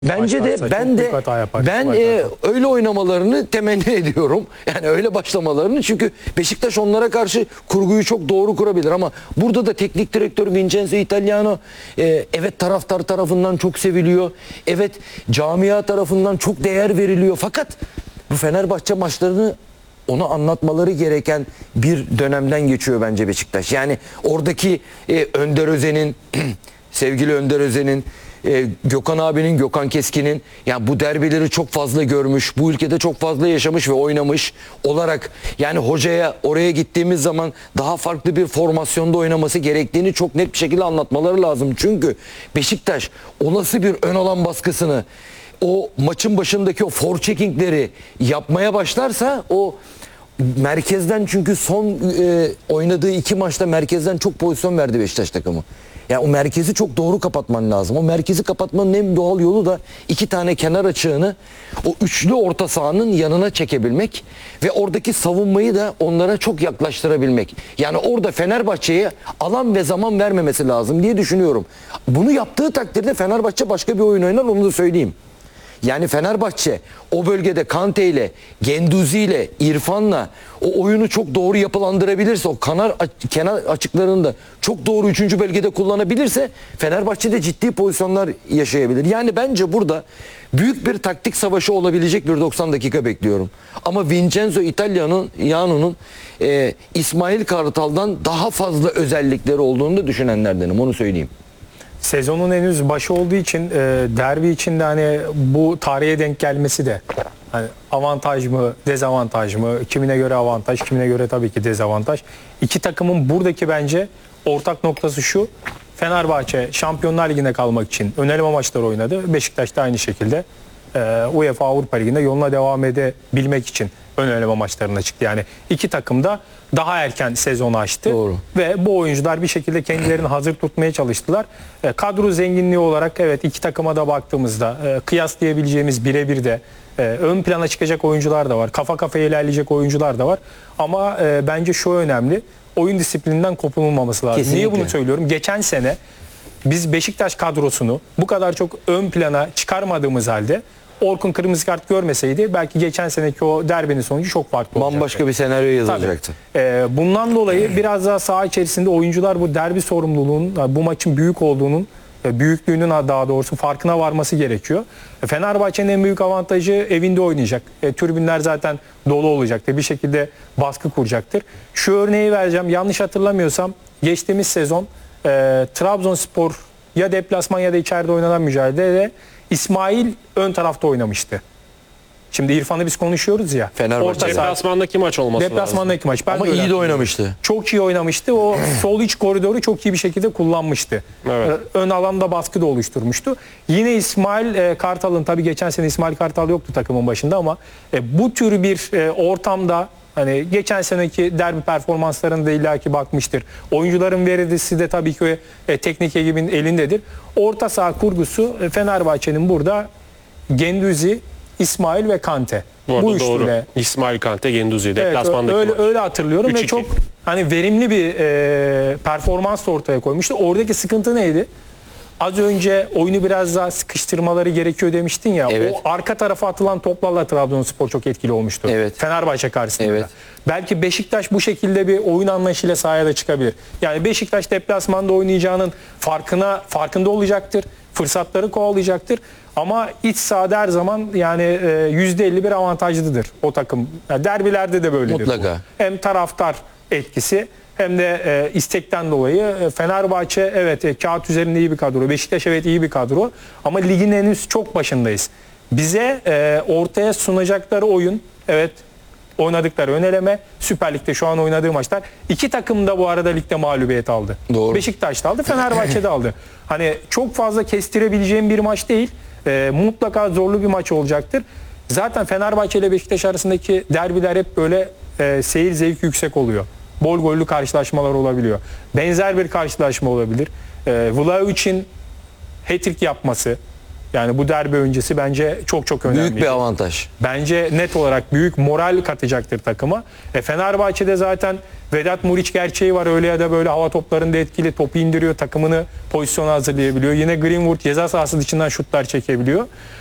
Bence de ben öyle oynamalarını temenni ediyorum. Yani öyle başlamalarını, çünkü Beşiktaş onlara karşı kurguyu çok doğru kurabilir ama burada da teknik direktör Vincenzo Italiano evet taraftar tarafından çok seviliyor. Evet camia tarafından çok değer veriliyor. Fakat bu Fenerbahçe maçlarını ona anlatmaları gereken bir dönemden geçiyor bence Beşiktaş. Yani oradaki Önder Özen'in sevgili Önder Özen'in, Gökhan abinin, Gökhan Keskin'in, yani bu derbileri çok fazla görmüş, bu ülkede çok fazla yaşamış ve oynamış olarak, yani hocaya oraya gittiğimiz zaman daha farklı bir formasyonda oynaması gerektiğini çok net bir şekilde anlatmaları lazım. Çünkü Beşiktaş olası bir ön alan baskısını, o maçın başındaki o forecheckingleri yapmaya başlarsa, o merkezden, çünkü son oynadığı 2 maçta merkezden çok pozisyon verdi Beşiktaş takımı. Yani o merkezi çok doğru kapatman lazım. O merkezi kapatmanın en doğal yolu da 2 tane kenar açığını o üçlü orta sahanın yanına çekebilmek ve oradaki savunmayı da onlara çok yaklaştırabilmek. Yani orada Fenerbahçe'ye alan ve zaman vermemesi lazım diye düşünüyorum. Bunu yaptığı takdirde Fenerbahçe başka bir oyun oynar, onu da söyleyeyim. Yani Fenerbahçe o bölgede Kante ile, Genduzi ile, İrfan'la o oyunu çok doğru yapılandırabilirse, o kenar açıklarını da çok doğru 3. bölgede kullanabilirse Fenerbahçe'de ciddi pozisyonlar yaşayabilir. Yani bence burada büyük bir taktik savaşı olabilecek bir 90 dakika bekliyorum. Ama Vincenzo Italiano'nun İsmail Kartal'dan daha fazla özellikleri olduğunu da düşünenlerdenim, onu söyleyeyim. Sezonun henüz başı olduğu için derbi için de hani bu tarihe denk gelmesi de hani avantaj mı, dezavantaj mı? Kimine göre avantaj, kimine göre tabii ki dezavantaj. İki takımın buradaki bence ortak noktası şu: Fenerbahçe Şampiyonlar Ligi'nde kalmak için ön eleme maçları oynadı. Beşiktaş da aynı şekilde UEFA Avrupa Ligi'nde yoluna devam edebilmek için ön eleme maçlarına çıktı. Yani iki takım da daha erken sezonu açtı. Doğru. Ve bu oyuncular bir şekilde kendilerini hazır tutmaya çalıştılar. Kadro zenginliği olarak evet, iki takıma da baktığımızda kıyaslayabileceğimiz birebir de ön plana çıkacak oyuncular da var. Kafa kafaya ilerleyecek oyuncular da var. Ama bence şu önemli: oyun disiplininden kopulmaması lazım. Kesinlikle. Niye bunu söylüyorum? Geçen sene biz Beşiktaş kadrosunu bu kadar çok ön plana çıkarmadığımız halde Orkun kırmızı kart görmeseydi belki geçen seneki o derbinin sonucu çok farklı olacaktı. Bambaşka bir senaryo yazılacaktı. Bundan dolayı biraz daha saha içerisinde oyuncular bu derbi sorumluluğunun, bu maçın büyük olduğunun, büyüklüğünün daha doğrusu farkına varması gerekiyor. Fenerbahçe'nin en büyük avantajı evinde oynayacak. Tribünler zaten dolu olacaktır. Bir şekilde baskı kuracaktır. Şu örneği vereceğim. Yanlış hatırlamıyorsam geçtiğimiz sezon Trabzonspor ya deplasman ya da içeride oynanan mücadelede İsmail ön tarafta oynamıştı. Şimdi İrfan'ı biz konuşuyoruz ya. Fenerbahçe deplasmandaki maç olması deplasmandaki maç. Ama iyi de oynamıştı. Çok iyi oynamıştı. O sol iç koridoru çok iyi bir şekilde kullanmıştı. Evet. Ön alanda baskı da oluşturmuştu. Yine İsmail Kartal'ın, tabii geçen sene İsmail Kartal yoktu takımın başında ama bu tür bir ortamda, hani geçen seneki derbi performanslarına illaki bakmıştır. Oyuncuların veridesi de tabii ki teknik ekibin elindedir. Orta saha kurgusu Fenerbahçe'nin burada Genduzi, İsmail ve Kante. Bu üçlüyle. İsmail, Kante, Genduzi. Evet, öyle hatırlıyorum ve çok hani verimli bir performans ortaya koymuştu. Oradaki sıkıntı neydi? Az önce oyunu biraz daha sıkıştırmaları gerekiyor demiştin ya. Evet. O arka tarafa atılan toplarla Trabzonspor çok etkili olmuştu. Evet. Fenerbahçe karşısında. Evet. Belki Beşiktaş bu şekilde bir oyun anlayışıyla sahaya da çıkabilir. Yani Beşiktaş deplasmanda oynayacağının farkında olacaktır. Fırsatları kovalayacaktır. Ama iç sahada her zaman yani %50 bir avantajlıdır o takım. Yani derbilerde de böyledir. Mutlaka. Bu. Hem taraftar etkisi hem de istekten dolayı Fenerbahçe evet kağıt üzerinde iyi bir kadro. Beşiktaş evet iyi bir kadro. Ama ligin henüz çok başındayız. Bize ortaya sunacakları oyun, evet, oynadıkları ön eleme, Süper Lig'de şu an oynadığı maçlar. İki takım da bu arada ligde mağlubiyet aldı. Doğru. Beşiktaş da aldı, Fenerbahçe de aldı. Hani çok fazla kestirebileceğim bir maç değil. Mutlaka zorlu bir maç olacaktır. Zaten Fenerbahçe ile Beşiktaş arasındaki derbiler hep böyle seyir zevki yüksek oluyor. Bol gollü karşılaşmalar olabiliyor. Benzer bir karşılaşma olabilir. Vlahovic'in hat-trick yapması, Yani bu derbi öncesi bence çok çok önemli. Büyük bir avantaj. Bence net olarak büyük moral katacaktır takıma. Fenerbahçe'de zaten Vedat Muriç gerçeği var. Öyle ya da böyle hava toplarında etkili, topu indiriyor, takımını pozisyona hazırlayabiliyor. Yine Greenwood ceza sahası dışından şutlar çekebiliyor.